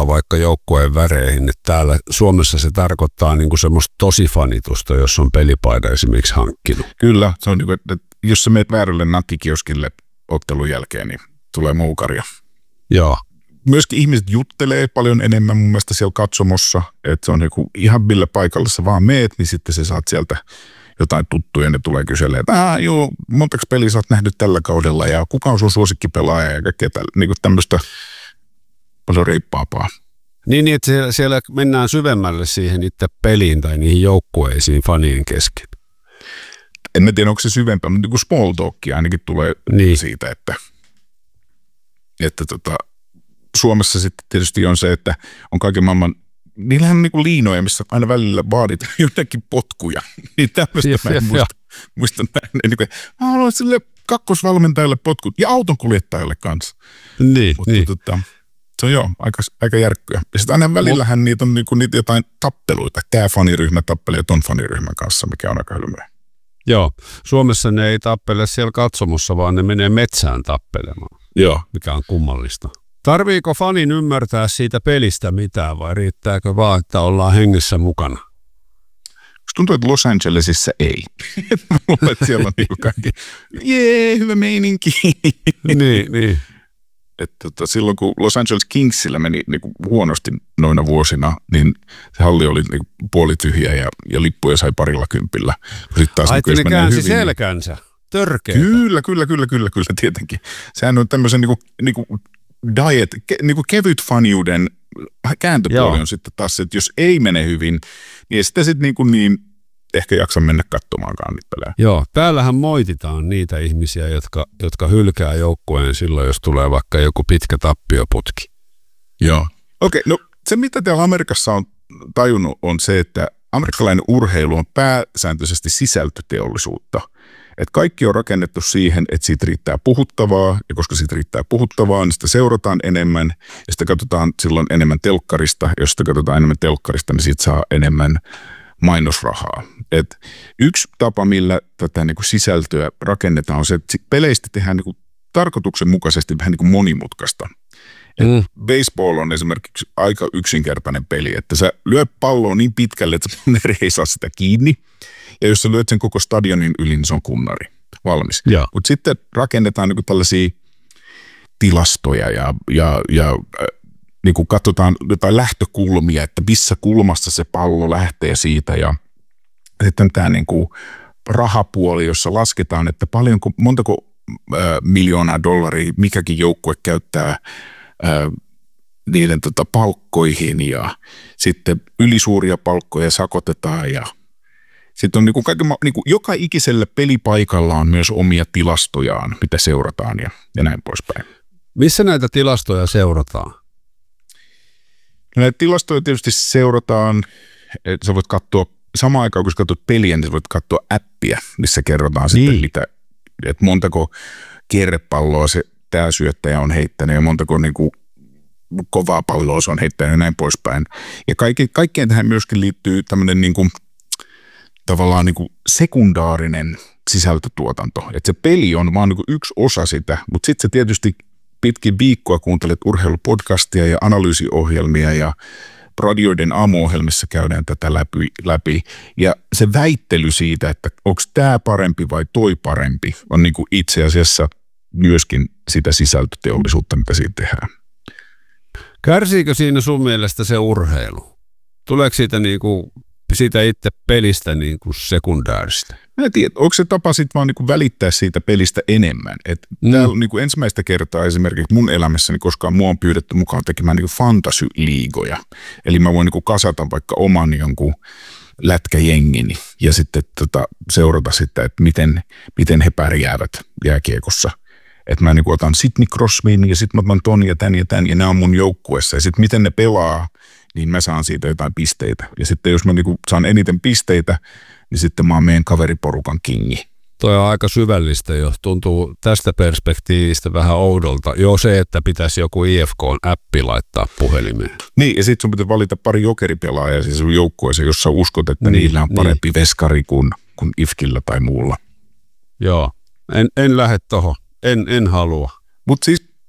vaikka joukkueen väreihin, että täällä Suomessa se tarkoittaa niin kuin semmoista tosifanitusta, jos on pelipaita esimerkiksi hankkinut. Kyllä, se on niin kuin, että jos sä meet väärälle nakkikioskille ottelun jälkeen, niin tulee moukaria. Joo. Myöskin ihmiset juttelee paljon enemmän mun mielestä siellä katsomossa, että se on joku ihan millä paikalla sä vaan meet, niin sitten sä saat sieltä jotain tuttuja ja ne tulee kyselemään, että montaks peliä sä oot nähnyt tällä kaudella ja kuka on sun suosikkipelaaja ja kaikkea niin tämmöistä paljon reippaampaa. Niin, että siellä mennään syvemmälle siihen itse peliin tai niihin joukkueisiin fanien kesken. En mä tiedä, onko se syvempää, mutta niin kuin small talkia ainakin tulee siitä, että Suomessa sitten tietysti on se, että on kaiken maailman, niillähän on niinku liinoja, missä aina välillä vaaditaan jotenkin potkuja. Niin tämmöistä mä en muista näin. Niin mä haluan sille kakkosvalmentajalle potkut ja autonkuljettajalle kanssa. Niin, mutta se on aika järkkyä. Ja sitten aina välillähän niitä on niinku niitä jotain tappeluita. Tämä faniryhmä tappelee ton faniryhmän kanssa, mikä on aika hölmöä. Joo, Suomessa ne ei tappele siellä katsomossa, vaan ne menee metsään tappelemaan. Joo. Mikä on kummallista. Tarviiko fanin ymmärtää siitä pelistä mitään vai riittääkö vaan, että ollaan hengessä mukana? Tuntuu, että Los Angelesissa ei. Mä luulen, että siellä on niinku kaikki, hyvä meininki. niin. Että silloin kun Los Angeles Kingsillä meni niinku huonosti noina vuosina, niin se halli oli niinku puoli tyhjä ja lippuja sai 20. Ai, ne käänsi selkänsä. Törkeetä. Kyllä, tietenkin. Sehän on tämmöisen niinku diet, niinku kevyt faniuden kääntöpuoli on sitten taas, että jos ei mene hyvin, niin sitten sitten niin ehkä jaksa mennä katsomaankaan niitä pelejä. Joo, täällähän moititaan niitä ihmisiä, jotka hylkää joukkueen silloin, jos tulee vaikka joku pitkä tappioputki. Joo. Okei, no se mitä täällä Amerikassa on tajunnut on se, että amerikkalainen urheilu on pääsääntöisesti sisältöteollisuutta. Että kaikki on rakennettu siihen, että siitä riittää puhuttavaa, ja koska siitä riittää puhuttavaa, niin sitä seurataan enemmän, ja sitä katsotaan silloin enemmän telkkarista, ja jos sitä katsotaan enemmän telkkarista, niin siitä saa enemmän mainosrahaa. Et yksi tapa, millä tätä niinku sisältöä rakennetaan, on se, että peleistä tehdään niinku tarkoituksenmukaisesti vähän niinku monimutkaista. Baseball on esimerkiksi aika yksinkertainen peli, että sä lyöt palloa niin pitkälle, että ne ei saa sitä kiinni. Ja jos sä lyöt sen koko stadionin yli, niin se on kunnari. Valmis. Mutta sitten rakennetaan niinku tällaisia tilastoja ja niinku katsotaan jotain lähtökulmia, että missä kulmasta se pallo lähtee siitä. Ja sitten tämä niinku rahapuoli, jossa lasketaan, että montako miljoonaa dollaria mikäkin joukkue käyttää niiden palkkoihin ja sitten ylisuuria palkkoja sakotetaan ja sitten on joka ikisellä pelipaikalla on myös omia tilastojaan, mitä seurataan ja näin poispäin. Missä näitä tilastoja seurataan? Näitä tilastoja tietysti seurataan, että sä voit katsoa samaan aikaan, kun sä katsot peliä, niin sä voit katsoa appia, missä kerrotaan sitten että montako kierrepalloa tämä syöttäjä on heittänyt ja montako niinku kovaa palloa se on heittänyt ja näin poispäin. Ja kaikkeen tähän myöskin liittyy tämmöinen niinku, tavallaan niinku sekundaarinen sisältötuotanto. Että se peli on vaan niinku yksi osa sitä, mutta sitten se tietysti pitkin viikkoa kuuntelet urheilupodcastia ja analyysiohjelmia ja radioiden aamuohjelmissa käydään tätä läpi. Ja se väittely siitä, että onko tämä parempi vai toi parempi, on niinku itse asiassa myöskin sitä sisältöteollisuutta, mitä siitä tehdään. Kärsiikö siinä sun mielestä se urheilu? Tuleeko siitä itse pelistä sekundääristä? Mä en tiedä, onko se tapa sitten vaan välittää siitä pelistä enemmän. Täällä on ensimmäistä kertaa esimerkiksi mun elämässäni, koska mua on pyydetty mukaan tekemään fantasy-liigoja. Eli mä voin kasata vaikka oman jonkun lätkäjengini ja sitten seurata sitä, että miten he pärjäävät jääkiekossa. Että mä otan Sidney Crosbyn ja sitten mä otan ton ja tän ja nämä on mun joukkueessa. Ja sitten miten ne pelaa, niin mä saan siitä jotain pisteitä. Ja sitten jos mä saan eniten pisteitä, niin sitten mä oon meidän kaveriporukan kingi. Toi on aika syvällistä jo. Tuntuu tästä perspektiivistä vähän oudolta. Jo se, että pitäisi joku IFK-appi laittaa puhelimeen. Niin, ja sitten sun pitää valita pari jokeripelaajaa siis sun joukkueeseen, jos sä uskot, että niillä on parempi veskari kuin IFKillä tai muulla. Joo, en lähde tohon. En halua. Mutta siis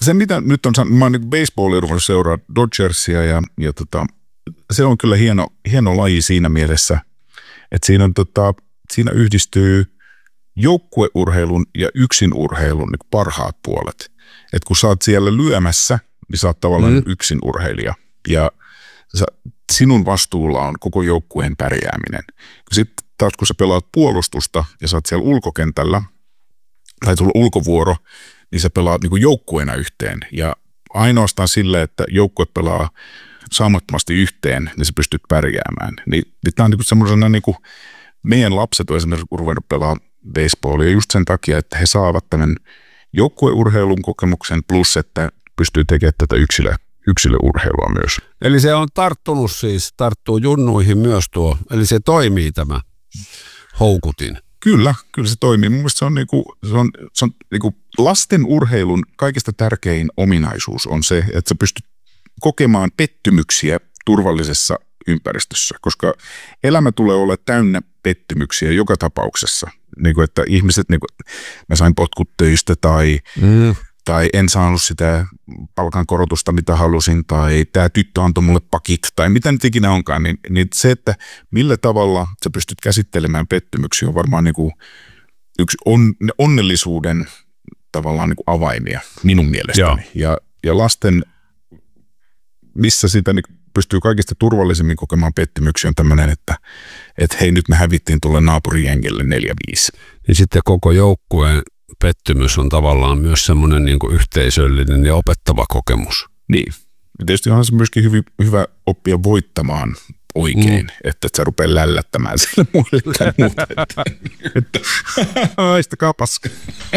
se mitä nyt on, mä oon niin baseballia ruvennut seuraa Dodgersia ja se on kyllä hieno laji siinä mielessä, että siinä yhdistyy joukkueurheilun ja yksinurheilun niin parhaat puolet. Että kun sä oot siellä lyömässä, niin sä oot tavallaan yksinurheilija ja sinun vastuulla on koko joukkueen pärjääminen. Sitten taas kun sä pelaat puolustusta ja sä oot siellä ulkokentällä tai tulla ulkovuoro, niin sä pelaat niin kuin joukkueena yhteen. Ja ainoastaan sille, että joukkue pelaa saamattomasti yhteen, niin sä pystyt pärjäämään. Niin tämä on niin semmoisena, niin kuin meidän lapset on esimerkiksi ruvennut pelaamaan baseballia just sen takia, että he saavat tämän joukkueurheilun kokemuksen plus, että pystyy tekemään tätä yksilöurheilua myös. Eli se on tarttuu junnuihin myös tuo, eli se toimii tämä houkutin. Kyllä se toimii. Mun mielestä se on niinku lasten urheilun kaikista tärkein ominaisuus on se, että sä pystyt kokemaan pettymyksiä turvallisessa ympäristössä, koska elämä tulee olla täynnä pettymyksiä joka tapauksessa. Niin kuin, että ihmiset, niin kuin, mä sain potkut töistä tai en saanut sitä palkankorotusta, mitä halusin, tai tämä tyttö antoi mulle pakit, tai mitä nyt ikinä onkaan, niin se, että millä tavalla sä pystyt käsittelemään pettymyksiä, on varmaan niin kuin yksi onnellisuuden tavallaan niin kuin avaimia minun mielestäni. Ja lasten, missä sitä niin pystyy kaikista turvallisemmin kokemaan pettymyksiä, on tämmöinen, että hei, nyt me hävittiin tuolle naapurijengille 4-5. Niin sitten koko joukkueen pettymys on tavallaan myös semmoinen niin kuin yhteisöllinen ja opettava kokemus. Niin. Ja tietysti onhan se myöskin hyvä oppia voittamaan oikein, että et sä rupea lällättämään sille muille tai muuta. Että haistakaa paska.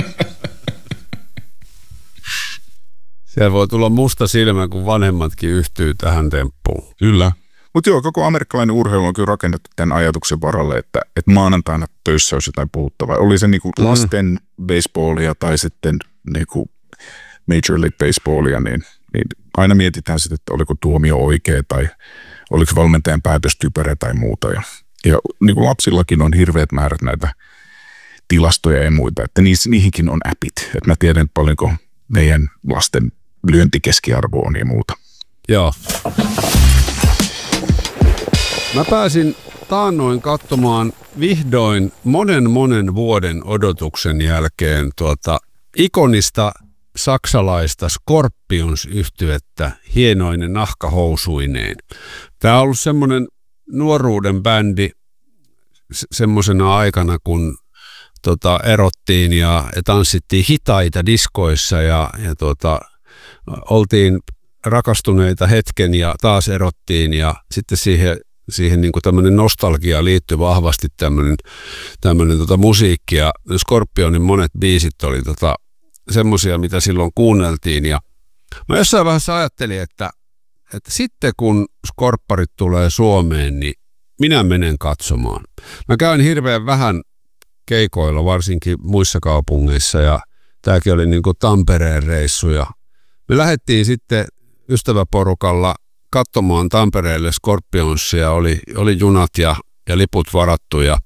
Siellä voi tulla musta silmä, kun vanhemmatkin yhtyy tähän temppuun. Kyllä. Mutta joo, koko amerikkalainen urheilu on kyllä rakennettu tämän ajatuksen varalle, että maanantaina töissä olisi jotain puhuttavaa. Oli se niinku lasten baseballia tai sitten niinku Major League Baseballia, niin aina mietitään sitten, että oliko tuomio oikea tai oliko valmentajan päätös typerä tai muuta. Ja niinku lapsillakin on hirveät määrät näitä tilastoja ja muita, että niihinkin on appit. Että mä tiedän paljonko meidän lasten lyöntikeskiarvo on ja muuta. Joo. Mä pääsin taannoin katsomaan vihdoin monen vuoden odotuksen jälkeen ikonista saksalaista Scorpions-yhtyettä hienoinen nahkahousuineen. Tämä on ollut semmoinen nuoruuden bändi semmoisena aikana, kun erottiin ja tanssittiin hitaita diskoissa ja oltiin rakastuneita hetken ja taas erottiin ja sitten siihen niin kuin tämmöinen nostalgia liittyy vahvasti tämmöinen musiikki ja Scorpionin monet biisit oli semmoisia, mitä silloin kuunneltiin ja mä jossain vaiheessa ajattelin, että sitten kun skorpparit tulee Suomeen, niin minä menen katsomaan. Mä käyn hirveän vähän keikoilla, varsinkin muissa kaupungeissa ja tämäkin oli niin kuin Tampereen reissu ja me lähdettiin sitten ystäväporukalla katsomaan Tampereelle Scorpionsia, oli junat ja liput varattu ja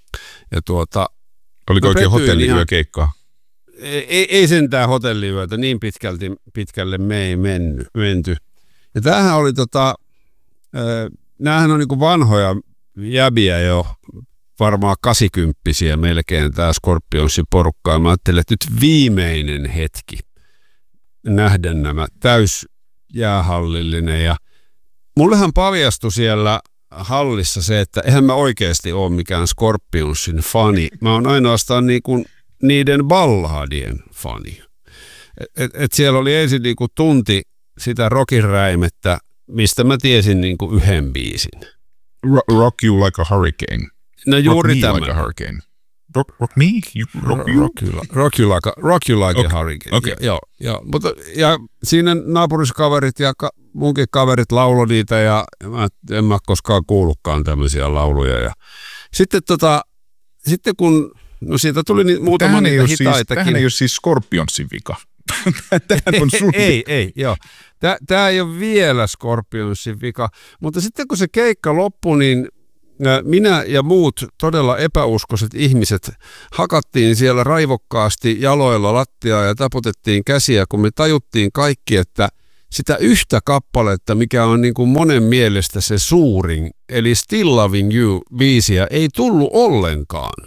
oliko oikein hotelliyökeikkaa? Ei sentään hotelliyötä, niin pitkälle me ei menty. Ja tämähän oli näähän on niinku vanhoja jäbiä jo, varmaan 80-vuotiaita melkein tämä Scorpionsin porukka. Ja mä ajattelin, että nyt viimeinen hetki nähdä nämä täysjäähallillinen ja mullehan paljastui siellä hallissa se, että eihän mä oikeasti ole mikään Scorpionsin fani. Mä oon ainoastaan niinku niiden balladien fani. Et siellä oli ensin niinku tunti sitä rockin räimettä, mistä mä tiesin niinku yhden biisin. Rock you like a hurricane. No juuri rock tämä. Like a hurricane. Rock me? Rock you like a hurricane. Okay. Ja siinä naapuriskaverit ja munkin kaverit lauloi niitä ja en mä koskaan kuullutkaan tämmöisiä lauluja. Ja sitten kun siitä tuli muutama niitä hitaitakin. Tämähän ei ole siis Scorpionsin vika. Tämähän on sun ei, joo. Tämä ei ole vielä Scorpionsin vika, mutta sitten kun se keikka loppui, niin minä ja muut todella epäuskoiset ihmiset hakattiin siellä raivokkaasti jaloilla lattiaa ja taputettiin käsiä, kun me tajuttiin kaikki, että sitä yhtä kappaletta, mikä on niin kuin monen mielestä se suurin, eli Still Loving You-biisiä, ei tullut ollenkaan.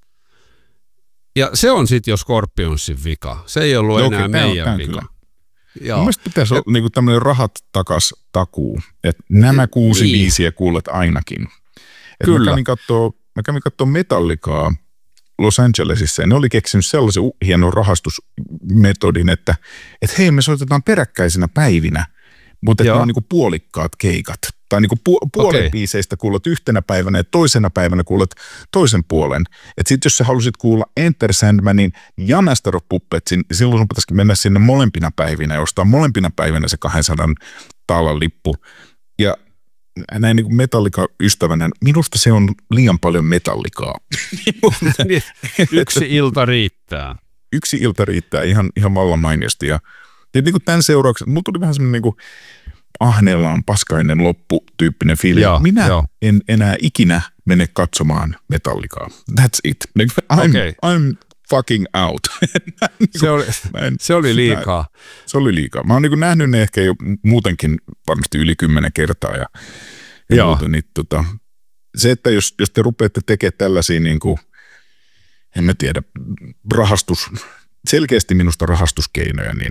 Ja se on sitten jo Scorpionsin vika. Se ei ollut enää meidän vika. Mun mielestä pitäisi olla niinku tämmöinen rahat takas takuu, että nämä 6 biisiä kuulet ainakin. Kyllä. Mä kävin kattoo Metallicaa Los Angelesissa ja ne oli keksinyt sellaisen hienon rahastusmetodin, että hei, me soitetaan peräkkäisinä päivinä, mutta ne on niinku puolikkaat keikat. Tai niinku puolen biiseistä kuulet yhtenä päivänä ja toisena päivänä kuulet toisen puolen. Että sitten jos sä halusit kuulla Enter Sandmanin ja Master of Puppetsin, niin silloin sun pitäisikin mennä sinne molempina päivinä ja ostaa molempina päivinä se 200 taalan lippu. Ja näin niin kuin Metallica-ystävänä, minusta se on liian paljon Metallicaa. Yksi ilta riittää. Yksi ilta riittää ihan vallan mainiosti. Ja niin kuin tämän seurauksena, mulla tuli vähän semmoinen niin kuin ahneella on paskainen loppu-tyyppinen fiilis. Minä en enää ikinä mene katsomaan Metallicaa. That's it. I'm fucking out. Se oli liikaa. Se oli liikaa. Mä oon niin nähnyt ne ehkä jo muutenkin varmasti yli 10 kertaa. Ja muuta, niin, se, että jos te rupeatte tekemään tällaisia, niin kuin, en mä tiedä, selkeästi minusta rahastuskeinoja, niin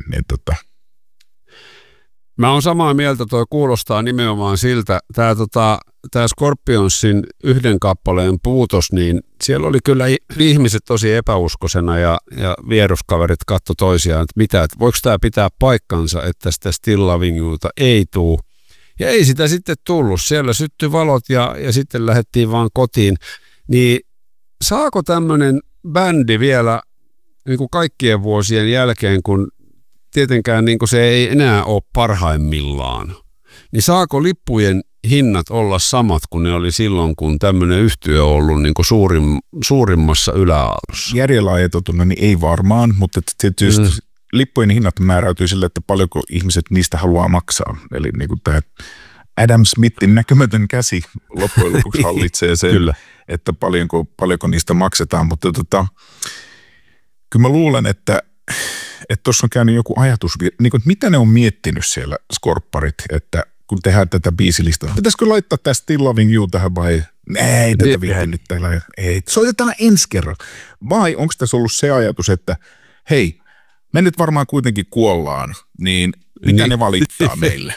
Mä oon samaa mieltä, toi kuulostaa nimenomaan siltä, tää Scorpionsin yhden kappaleen puutos, niin siellä oli kyllä ihmiset tosi epäuskoisena ja vieruskaverit katto toisiaan, että voiko tämä pitää paikkansa, että sitä Still Loving Youta ei tuu. Ja ei sitä sitten tullut, siellä syttyi valot ja sitten lähdettiin vaan kotiin. Niin saako tämmöinen bändi vielä niin kuin kaikkien vuosien jälkeen, kun tietenkään niin kuin se ei enää ole parhaimmillaan, niin saako lippujen hinnat olla samat kuin ne oli silloin, kun tämmöinen yhtye on ollut niin kuin suurimmassa yläaallossa? Järjellä ajateltuna niin ei varmaan, mutta tietysti lippujen hinnat määräytyy sille, että paljonko ihmiset niistä haluaa maksaa. Eli niin kuin tämä Adam Smithin näkymätön käsi loppujen lopuksi hallitsee sen, että paljonko niistä maksetaan. Mutta kyllä mä luulen, että tuossa on käynyt joku ajatus, niin kuin, mitä ne on miettinyt siellä skorpparit, että kun tehdään tätä biisilistaa. Pitäisikö laittaa tämä Still Loving You tähän vai ei tätä viitti nyt täällä, ei. Soitetaan ensi kerran. Vai onko tässä ollut se ajatus, että hei, me nyt varmaan kuitenkin kuollaan, niin mitä ne valittaa meille?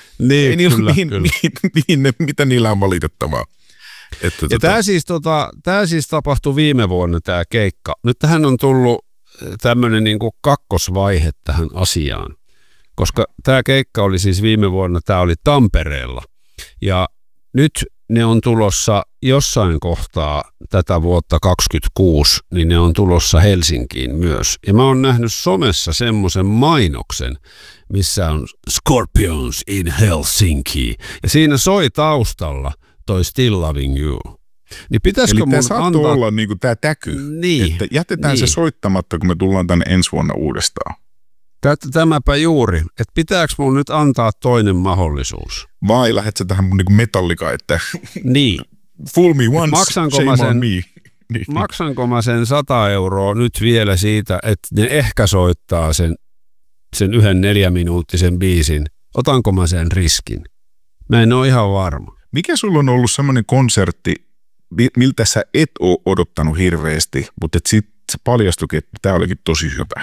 Mitä niillä on valitettavaa? Ja tämä siis tapahtui viime vuonna tämä keikka. Nyt tähän on tullut tämmöinen niin kuin kakkosvaihe tähän asiaan, koska tämä keikka oli siis viime vuonna, tämä oli Tampereella ja nyt ne on tulossa jossain kohtaa tätä vuotta 2026, niin ne on tulossa Helsinkiin myös. Ja mä oon nähnyt somessa semmoisen mainoksen, missä on Scorpions in Helsinki ja siinä soi taustalla toi Still Loving You. Niin pitäisikö eli tämä saattoi olla niin kuin tämä täky, että jätetään se soittamatta, kun me tullaan tänne ensi vuonna uudestaan. Tämäpä juuri, että pitääkö mun nyt antaa toinen mahdollisuus? Vai lähdet sä tähän niin kuin Metallica, että niin. Fool me once, shame on me. Maksanko mä sen 100 € nyt vielä siitä, että ne ehkä soittaa sen 1 4-minuuttisen biisin? Otanko mä sen riskin? Mä en ole ihan varma. Mikä sulla on ollut semmoinen konsertti, miltä sä et ole odottanut hirveästi, mutta sitten se paljastuikin, että tämä olikin tosi hyvä?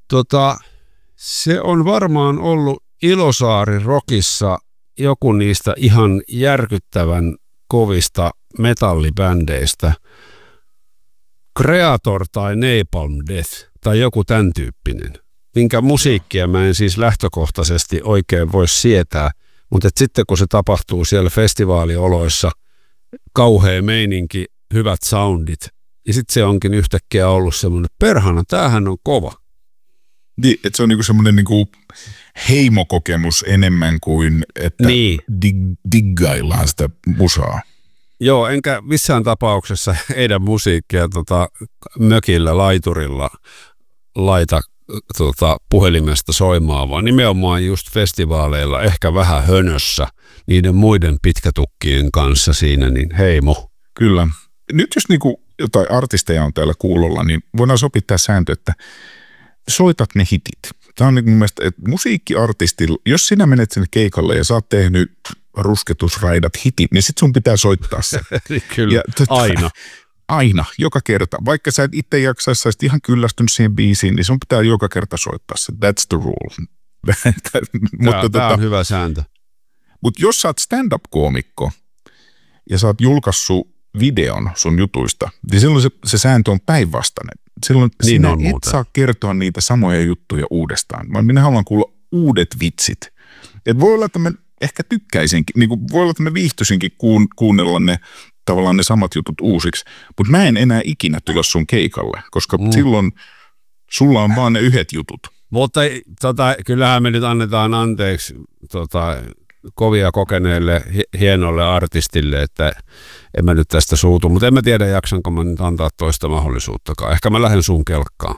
Se on varmaan ollut Ilosaari Rockissa joku niistä ihan järkyttävän kovista metallibändeistä. Creator tai Napalm Death tai joku tämän tyyppinen, minkä musiikkia mä en siis lähtökohtaisesti oikein voi sietää, mutta sitten kun se tapahtuu siellä festivaalioloissa, kauhea meininki, hyvät soundit, ja sitten se onkin yhtäkkiä ollut semmoinen, perhana, tämähän on kova. Niin, että se on niinku semmoinen niinku heimokokemus enemmän kuin, että diggaillaan sitä musaa. Joo, enkä missään tapauksessa heidän musiikkia mökillä laiturilla laita puhelimesta soimaan, vaan nimenomaan just festivaaleilla, ehkä vähän hönössä, niiden muiden pitkätukkien kanssa siinä, niin heimo. Kyllä. Nyt jos niinku jotain artisteja on täällä kuulolla, niin voidaan sopia tämä sääntö, että soitat ne hitit. Tämä on niin mun mielestä, että musiikkiartistilla, jos sinä menet sinne keikalle ja sä oot tehnyt rusketusraidat hitit, niin sit sun pitää soittaa se. Kyllä, ja, aina. Aina, joka kerta. Vaikka sä et itse jaksaisi, sä olisit ihan kyllästynyt siihen biisiin, niin sun pitää joka kerta soittaa se. That's the rule. Tämä on hyvä sääntö. Mutta jos sä oot stand-up-koomikko ja sä oot julkaissut videon sun jutuista, niin silloin se sääntö on päinvastainen. Silloin niin sinä et saa kertoa niitä samoja juttuja uudestaan, vaan minä haluan kuulla uudet vitsit. Et voi olla, että mä ehkä tykkäisinkin, niin kuin voi olla, että mä viihtyisinkin kuunnella ne tavallaan ne samat jutut uusiksi, mutta mä en enää ikinä tule sun keikalle, koska silloin sulla on vaan ne yhdet jutut. Mutta kyllähän me nyt annetaan anteeksi kovia kokeneelle, hienolle artistille, että en mä nyt tästä suutu, mutta en mä tiedä, jaksanko mä nyt antaa toista mahdollisuuttakaan. Ehkä mä lähden sun kelkkaan.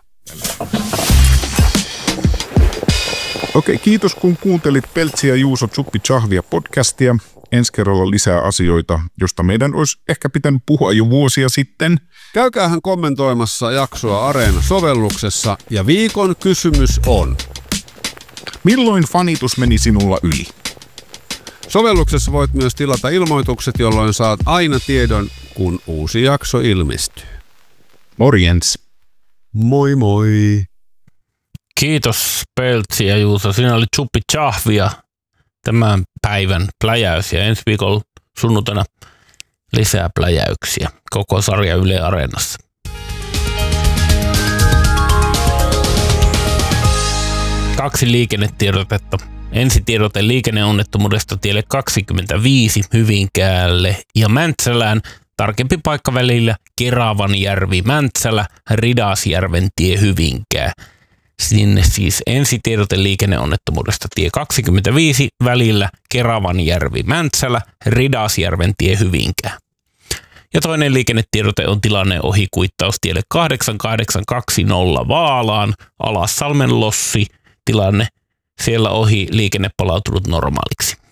Okei, kiitos kun kuuntelit Peltsi ja Juuso Tsuppi Tsahvia podcastia. Ensi kerralla lisää asioita, josta meidän olisi ehkä pitänyt puhua jo vuosia sitten. Käykäähän kommentoimassa jaksoa Areena-sovelluksessa ja viikon kysymys on: milloin fanitus meni sinulla yli? Sovelluksessa voit myös tilata ilmoitukset, jolloin saat aina tiedon, kun uusi jakso ilmestyy. Morjens. Moi moi. Kiitos Peltsi ja Juuso. Siinä oli Tsuppi Tsahvia tämän päivän pläjäys ja ensi viikolla sunnuntaina lisää pläjäyksiä. Koko sarja Yle Areenassa. Kaksi liikennetiedotetta. Ensitiedote liikenneonnettomuudesta tielle 25 Hyvinkäälle ja Mäntsälään. Tarkempi paikka välillä Keravanjärvi Mäntsälä, Ridasjärven tie Hyvinkää. Sinne siis ensitiedote liikenneonnettomuudesta tie 25 välillä Keravanjärvi Mäntsälä, Ridasjärven tie Hyvinkää. Ja toinen liikennetiedote on tilanne ohikuittaus tielle 8820 Vaalaan, Alassalmen Lossi, tilanne siellä ohi liikenne palautunut normaaliksi.